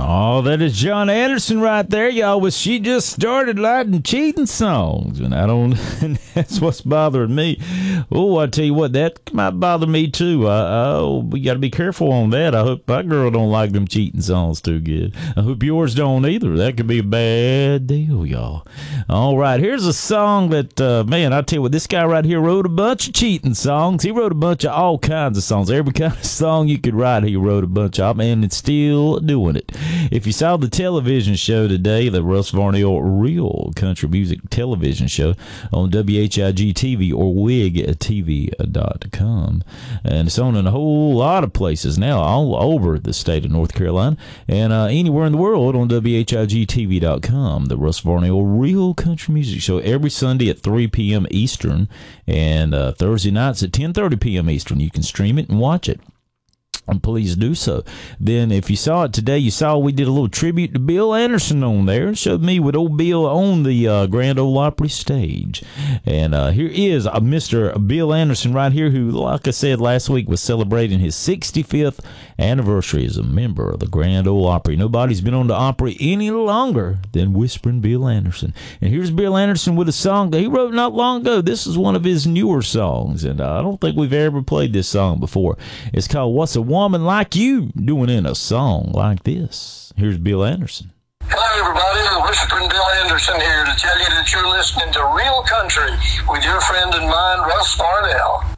Oh, that is John Anderson right there, y'all. Was she just started writing cheating songs? And I don't, and that's what's bothering me. Oh, I tell you what, that might bother me too. We got to be careful on that. I hope my girl don't like them cheating songs too good. I hope yours don't either. That could be a bad deal, y'all. All right, here's a song that, man, I tell you what, this guy right here wrote a bunch of cheating songs. He wrote a bunch of all kinds of songs. Every kind of song you could write, he wrote a bunch of them, and it's still doing it. If you saw the television show today, the Russ Varnell Real Country Music television show on WHIG TV or WIGTV.com, and it's on in a whole lot of places now, all over the state of North Carolina and anywhere in the world on WHIGTV.com, the Russ Varnell Real Country Music Show every Sunday at 3 p.m. Eastern and Thursday nights at 10:30 p.m. Eastern. You can stream it and watch it. And please do so. Then if you saw it today, you saw we did a little tribute to Bill Anderson on there. It showed me with old Bill on the Grand Ole Opry stage. And here is Mr. Bill Anderson right here, who, like I said last week, was celebrating his 65th anniversary as a member of the Grand Ole Opry. Nobody's been on the Opry any longer than Whispering Bill Anderson. And here's Bill Anderson with a song that he wrote not long ago. This is one of his newer songs, and I don't think we've ever played this song before. It's called What's a Woman Like You Doing in a Song Like This. Here's Bill Anderson. Hello, everybody. Whispering Bill Anderson here to tell you that you're listening to Real Country with your friend and mine, Russ Varnell.